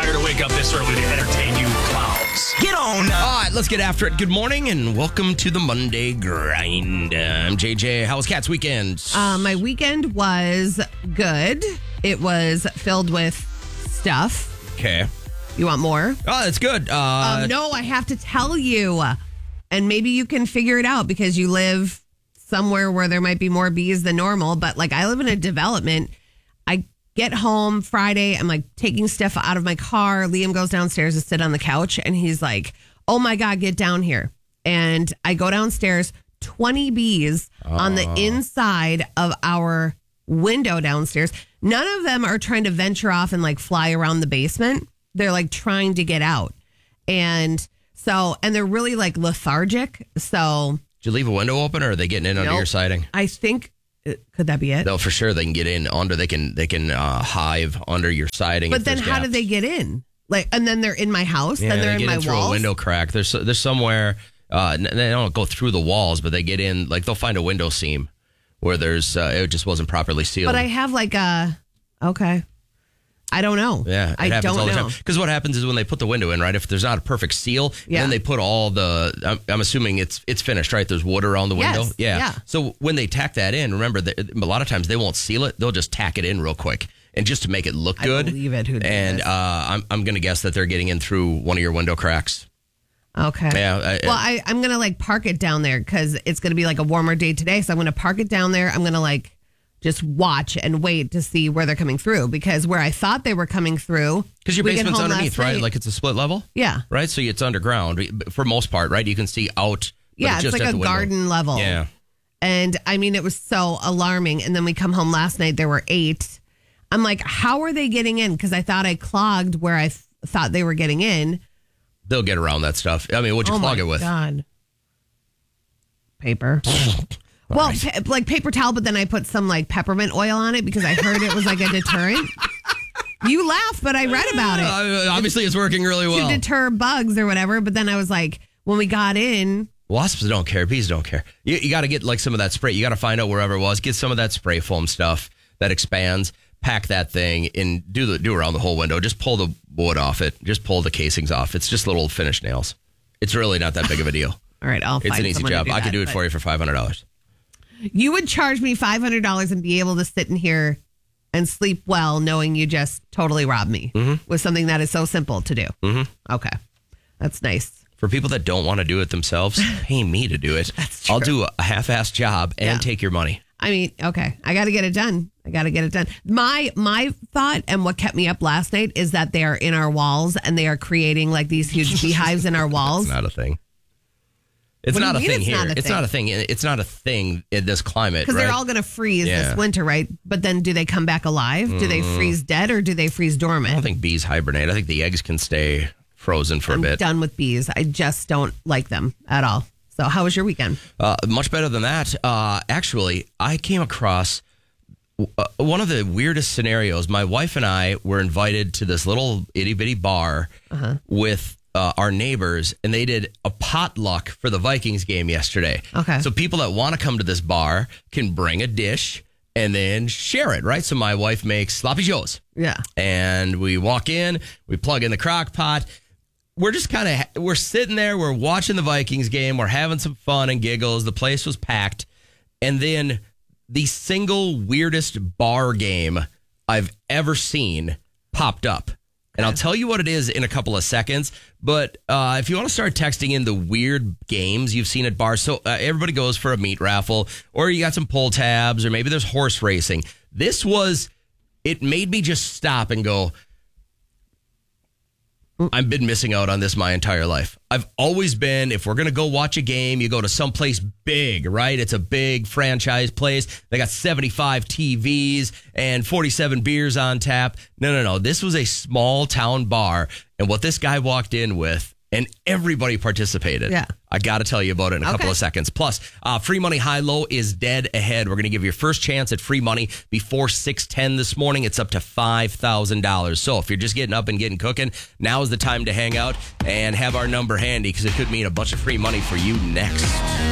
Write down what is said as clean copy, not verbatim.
desire to wake up this early to entertain you clowns. Get on. All right, let's get after it. Good morning and welcome to the Monday Grind. I'm JJ. How was Cat's weekend? My weekend was good. It was filled with stuff. Okay. You want more? Oh, that's good. No, I have to tell you. And maybe you can figure it out because you live somewhere where there might be more bees than normal. But like I live in a development. I get home Friday. I'm like taking stuff out of my car. Liam goes downstairs to sit on the couch and he's like, oh my God, get down here. And I go downstairs, 20 bees on the inside of our window downstairs. None of them are trying to venture off and like fly around the basement. They're like trying to get out. And they're really like lethargic. So did you leave a window open or are they getting in under your siding? I think, could that be it? No, for sure. They can get in under, they can hive under your siding. But then how do they get in? Like, and then they're in my house, then they're in my through walls. A window crack. There's somewhere, they don't go through the walls, but they get in, like they'll find a window seam where there's, it just wasn't properly sealed. But I have like okay. I don't know. Yeah, I don't know. Because what happens is when they put the window in, right, if there's not a perfect seal, then they put all the, I'm assuming it's finished, right? There's wood around the window. Yes, Yeah. yeah. So when they tack that in, remember, a lot of times they won't seal it. They'll just tack it in real quick. And just to make it look good. I believe it. Who did and this? I'm going to guess that they're getting in through one of your window cracks. Okay. Yeah. I'm going to like park it down there because it's going to be like a warmer day today. So I'm going to park it down there. I'm going to like just watch and wait to see where they're coming through because where I thought they were coming through. Because your basement's underneath, right? Like it's a split level? Yeah. Right? So it's underground for most part, right? You can see out. Yeah, it's like a garden level. Yeah. And I mean, it was so alarming. And then we come home last night, there were 8. I'm like, how are they getting in? Because I thought I clogged where I thought they were getting in. They'll get around that stuff. I mean, what'd you clog it with? Oh, my God. Paper. Well, right. Like paper towel, but then I put some like peppermint oil on it because I heard it was like a deterrent. You laugh, but I read about it. Obviously, it's working really well. To deter bugs or whatever. But then I was like, when we got in. Wasps don't care. Bees don't care. You got to get like some of that spray. You got to find out wherever it was. Get some of that spray foam stuff that expands. Pack that thing and do around the whole window. Just pull the wood off it. Just pull the casings off. It's just little finished nails. It's really not that big of a deal. All right, It's an easy job. I could do it for you for $500. You would charge me $500 and be able to sit in here and sleep well, knowing you just totally robbed me with something that is so simple to do. Mm-hmm. Okay, that's nice. For people that don't want to do it themselves, pay me to do it. That's true. I'll do a half-assed job and take your money. I mean, okay, I got to get it done. My thought and what kept me up last night is that they are in our walls and they are creating like these huge beehives in our walls. That's not a thing. It's not a thing here. It's not a thing. It's not a thing in this climate, because they're all going to freeze this winter, right? But then do they come back alive? Do they freeze dead or do they freeze dormant? I don't think bees hibernate. I think the eggs can stay frozen for a bit. I'm done with bees. I just don't like them at all. So how was your weekend? Much better than that. Actually, I came across one of the weirdest scenarios. My wife and I were invited to this little itty-bitty bar with our neighbors, and they did a potluck for the Vikings game yesterday. Okay. So people that want to come to this bar can bring a dish and then share it, right? So my wife makes sloppy joes. Yeah. And we walk in, we plug in the crock pot. We're just we're sitting there, we're watching the Vikings game, we're having some fun and giggles. The place was packed. And then the single weirdest bar game I've ever seen popped up. And I'll tell you what it is in a couple of seconds. But if you want to start texting in the weird games you've seen at bars, so everybody goes for a meat raffle, or you got some pull tabs, or maybe there's horse racing. It made me just stop and go, I've been missing out on this my entire life. I've always been, if we're going to go watch a game, you go to someplace big, right? It's a big franchise place. They got 75 TVs and 47 beers on tap. No. This was a small town bar. And what this guy walked in with, and everybody participated. Yeah. I got to tell you about it in a couple of seconds. Plus, free money high-low is dead ahead. We're going to give you your first chance at free money before 6:10 this morning. It's up to $5,000. So if you're just getting up and getting cooking, now is the time to hang out and have our number handy because it could mean a bunch of free money for you next.